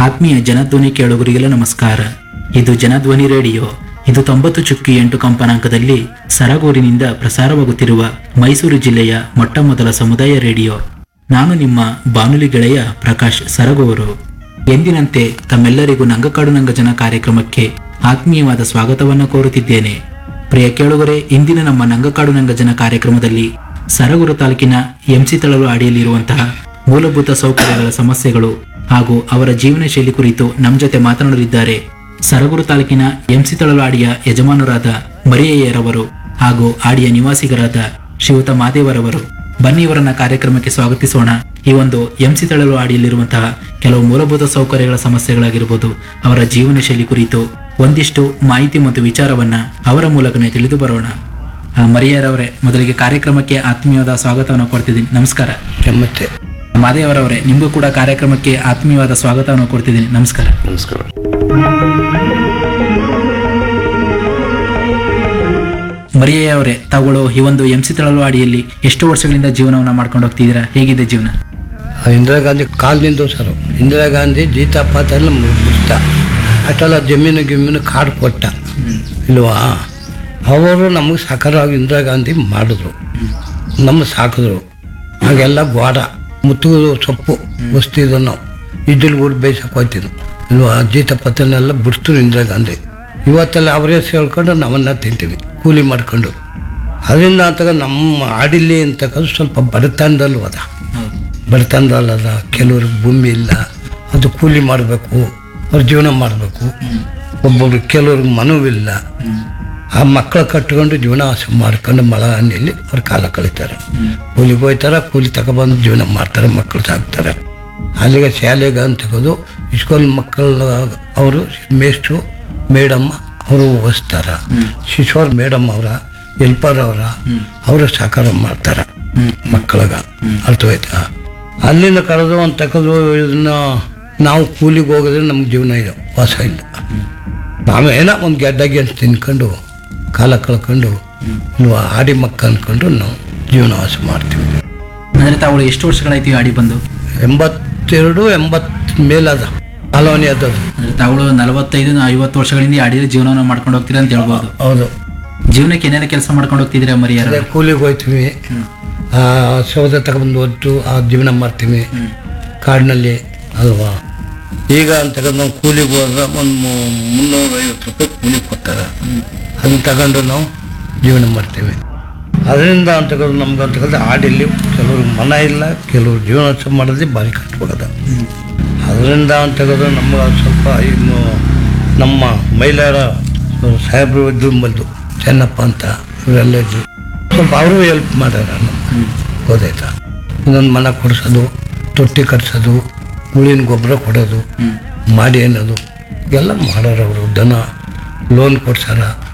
ಆತ್ಮೀಯ ಜನಧ್ವನಿ ಕೇಳುಗರಿಗೆಲ್ಲ ನಮಸ್ಕಾರ. ಇದು ಜನಧ್ವನಿ ರೇಡಿಯೋ. ಇದು 90.8 ಕಂಪನಾಂಕದಲ್ಲಿ ಸರಗೂರಿನಿಂದ ಪ್ರಸಾರವಾಗುತ್ತಿರುವ ಮೈಸೂರು ಜಿಲ್ಲೆಯ ಮೊಟ್ಟಮೊದಲ ಸಮುದಾಯ ರೇಡಿಯೋ. ನಾನು ನಿಮ್ಮ ಬಾನುಲಿ ಗೆಳೆಯ ಪ್ರಕಾಶ್ ಸರಗೂರು. ಎಂದಿನಂತೆ ತಮ್ಮೆಲ್ಲರಿಗೂ ನಂಗಕಾಡು ನಂಗಜನ ಕಾರ್ಯಕ್ರಮಕ್ಕೆ ಆತ್ಮೀಯವಾದ ಸ್ವಾಗತವನ್ನು ಕೋರುತ್ತಿದ್ದೇನೆ. ಪ್ರಿಯ ಕೇಳುಗರೆ, ಇಂದಿನ ನಮ್ಮ ನಂಗಕಾಡು ನಂಗಜನ ಕಾರ್ಯಕ್ರಮದಲ್ಲಿ ಸರಗೂರು ತಾಲೂಕಿನ ಎಂಸಿ ತಳಲು ಅಡಿಯಲ್ಲಿರುವಂತಹ ಮೂಲಭೂತ ಸೌಕರ್ಯಗಳ ಸಮಸ್ಯೆಗಳು ಹಾಗೂ ಅವರ ಜೀವನ ಶೈಲಿ ಕುರಿತು ನಮ್ಮ ಜೊತೆ ಮಾತನಾಡಲಿದ್ದಾರೆ ಸರಗೂರು ತಾಲೂಕಿನ ಎಂಸಿ ತಳಲು ಆಡಿಯ ಯಜಮಾನರಾದ ಮರಿಯಯ್ಯರವರು ಹಾಗೂ ಆಡಿಯ ನಿವಾಸಿಗರಾದ ಶ್ರೀಯುತ ಮಾದೇವರವರು. ಬನ್ನಿ, ಇವರನ್ನ ಕಾರ್ಯಕ್ರಮಕ್ಕೆ ಸ್ವಾಗತಿಸೋಣ. ಈ ಒಂದು ಎಂಸಿ ತಳಲು ಆಡಿಯಲ್ಲಿರುವಂತಹ ಕೆಲವು ಮೂಲಭೂತ ಸೌಕರ್ಯಗಳ ಸಮಸ್ಯೆಗಳಾಗಿರ್ಬೋದು, ಅವರ ಜೀವನ ಶೈಲಿ ಕುರಿತು ಒಂದಿಷ್ಟು ಮಾಹಿತಿ ಮತ್ತು ವಿಚಾರವನ್ನ ಅವರ ಮೂಲಕನೇ ತಿಳಿದು ಬರೋಣ. ಮರಿಯಯ್ಯರವರೇ, ಮೊದಲಿಗೆ ಕಾರ್ಯಕ್ರಮಕ್ಕೆ ಆತ್ಮೀಯವಾದ ಸ್ವಾಗತವನ್ನು ಕೊಡ್ತಿದ್ದೀನಿ. ನಮಸ್ಕಾರ. ಮತ್ತೆ ಮಾದೇವರವರೇ, ನಿಮಗೂ ಕೂಡ ಕಾರ್ಯಕ್ರಮಕ್ಕೆ ಆತ್ಮೀಯವಾದ ಸ್ವಾಗತವನ್ನು ಕೊಡ್ತಿದ್ದೀನಿ. ನಮಸ್ಕಾರ. ನಮಸ್ಕಾರ. ಮರಿಯಯ್ಯ ಅವರೇ, ತಾವುಗಳು ಈ ಒಂದು ಎಂಸಿ ತಳಲು ಅಡಿಯಲ್ಲಿ ಎಷ್ಟು ವರ್ಷಗಳಿಂದ ಜೀವನವನ್ನ ಮಾಡ್ಕೊಂಡು ಹೋಗ್ತಿದ್ದೀರಾ? ಹೇಗಿದೆ ಜೀವನ? ಇಂದಿರಾ ಗಾಂಧಿ ಕಾಲದಿಂದ ಸರ್, ಇಂದಿರಾ ಗಾಂಧಿ ಜೀತಾಪಾತ ಎಲ್ಲ ಮುಗಿಸ್ತ ಅಷ್ಟೆಲ್ಲ ಜಮೀನು ಕಾಡು ಕೊಟ್ಟ ಇಲ್ವಾ. ಅವರು ನಮಗೆ ಸಾಕಾರವಾಗಿ ಇಂದಿರಾ ಗಾಂಧಿ ಮಾಡಿದ್ರು, ನಮ್ಮ ಸಾಕಿದ್ರು. ಹಾಗೆಲ್ಲ ಗೋಡ ಮುತ್ತುಗು ಸೊಪ್ಪು ಬಸ್ತಿದ್ದು ನಾವು ಇಡ್ಲಿ ಊಟ ಬೇಯಿಸಕ್ಕೆ ಹೋಗ್ತಿದ್ವು ಇಲ್ವಾ. ಜೀತಪತನೆಲ್ಲ ಬಿಡ್ತರು ಇಂದಿರಾ ಗಾಂಧಿ. ಇವತ್ತೆಲ್ಲ ಅವರೇ ಸೇಳ್ಕೊಂಡು ನಾವನ್ನ ತಿಂತೀವಿ ಕೂಲಿ ಮಾಡ್ಕೊಂಡು. ಅದರಿಂದ ಅಂತಗ ನಮ್ಮ ಆಡಿಲ್ಲಿ ಅಂತಕ್ಕಂಥ ಸ್ವಲ್ಪ ಬಡತನದಲ್ಲೂ ಅದ, ಬಡತನದಲ್ಲದ. ಕೆಲವ್ರಿಗೆ ಭೂಮಿ ಇಲ್ಲ, ಅದು ಕೂಲಿ ಮಾಡಬೇಕು, ಅವ್ರ ಜೀವನ ಮಾಡಬೇಕು. ಒಬ್ಬೊಬ್ರು ಕೆಲವ್ರಿಗೆ ಮನವಿಲ್ಲ, ಆ ಮಕ್ಕಳ ಕಟ್ಕೊಂಡು ಜೀವನ ಮಾಡ್ಕೊಂಡು ಮಳೆ ಹಣ್ಣಲ್ಲಿ ಅವ್ರ ಕಾಲ ಕಳೀತಾರೆ. ಕೂಲಿಗೆ ಹೋಗ್ತಾರೆ, ಕೂಲಿ ತಗೊಬಂದು ಜೀವನ ಮಾಡ್ತಾರೆ, ಮಕ್ಕಳು ಸಾಕ್ತಾರೆ. ಅಲ್ಲಿಗೆ ಶಾಲೆಗೆ ಅಂತಗೋದು ಸ್ಕೂಲ್ ಮಕ್ಕಳು ಅವರು ಮೇಷ್ಟ್ರು ಮೇಡಮ್ಮ ಅವರು ಓದಿಸ್ತಾರ. ಶಿಶುವರ್ ಮೇಡಮ್ ಅವರ ಹೆಲ್ಪರ್ ಅವರು ಸಾಕಾರ ಮಾಡ್ತಾರೆ ಮಕ್ಕಳಿಗ. ಅರ್ಥವಾಯ್ತಾ? ಅಲ್ಲಿಂದ ಕರೆದು ಒಂದು ತಗೋದು ಇದನ್ನ ನಾವು ಕೂಲಿಗೆ ಹೋಗೋದ್ರೆ ನಮ್ಗೆ ಜೀವನ ಇದೆ, ವಾಸ ಇಲ್ಲ. ನಾವೇನೋ ಒಂದು ಗೆಡ್ಡಗೆ ಅಂತ ತಿನ್ಕೊಂಡು ಕಾಲ ಕಳ್ಕೊಂಡು ಇಲ್ವಾ ಆಡಿ ಮಕ್ಕ ಅಂದ್ಕೊಂಡು ನಾವು ಜೀವನ ವಾಸ ಮಾಡ್ತೀವಿ. ಅಂದ್ರೆ ತಾವುಗಳು ಎಷ್ಟು ವರ್ಷಗಳಾಯ್ತು ಈ ಆಡಿ ಬಂದು? 82-80 ಮೇಲದ ಕಾಲೋನಿ ಅದದು. ಅಂದ್ರೆ ತಾವುಗಳು 45-50 ವರ್ಷಗಳಿಂದ ಈ ಆಡಿಯಲ್ಲಿ ಜೀವನವನ್ನು ಮಾಡ್ಕೊಂಡು ಹೋಗ್ತೀರಾ ಅಂತ ಹೇಳ್ಬೋದು. ಹೌದು. ಜೀವನಕ್ಕೆ ಏನೇನು ಕೆಲಸ ಮಾಡ್ಕೊಂಡು ಹೋಗ್ತಿದ್ದೀರಾ ಮರಿಯಯ್ಯ? ಅದೇ ಕೂಲಿಗೆ ಹೋಗ್ತೀವಿ, ಸೌದೆ ತಗೊಂಡು ಹೊತ್ತು ಆ ಜೀವನ ಮಾಡ್ತೀವಿ ಕಾಡಿನಲ್ಲಿ ಅಲ್ವಾ. ಈಗ ಅಂತ ನಾವು ಕೂಲಿಗೆ ಹೋದ್ರೆ ಒಂದು 350 ರೂಪಾಯಿ ಕೂಲಿ ಕೊಡ್ತಾರೆ. ಅದನ್ನ ತಗೊಂಡು ನಾವು ಜೀವನ ಮಾಡ್ತೀವಿ. ಅದರಿಂದ ಅಂತಕ್ಕಂಥ ನಮ್ಗೆ ಅಂತಕ್ಕಂಥ ಆಡಿಲ್ಲಿ ಕೆಲವ್ರಿಗೆ ಮನ ಇಲ್ಲ, ಕೆಲವ್ರು ಜೀವನ ಮಾಡೋದೇ ಭಾರಿ ಕಷ್ಟವಾಗದ. ಅದರಿಂದ ಅಂತಕ್ಕಂಥ ನಮ್ಗೆ ಸ್ವಲ್ಪ ಇನ್ನು ನಮ್ಮ ಮಹಿಳೆಯರ ಸಾಹೇಬರು ಇದ್ದು ಬಂದು ಚೆನ್ನಪ್ಪ ಅಂತ ಇವರೆಲ್ಲ ಇದ್ದು ಸ್ವಲ್ಪ ಅವರು ಹೆಲ್ಪ್ ಮಾಡ್ಯಾರ. ಗೊತ್ತಾಯ್ತಾ? ಇನ್ನೊಂದು ಮನ ಕೊಡಿಸೋದು, ತೊಟ್ಟಿ ಕಟ್ಸೋದು, ಹುಳಿನ ಗೊಬ್ಬರ ಕೊಡೋದು, ಮಾಡಿ ಅನ್ನೋದು ಎಲ್ಲ ಮಾಡೋರು. ಅವರು ದನ ಲೋನ್ ಕೊಡ್ಸಾರ,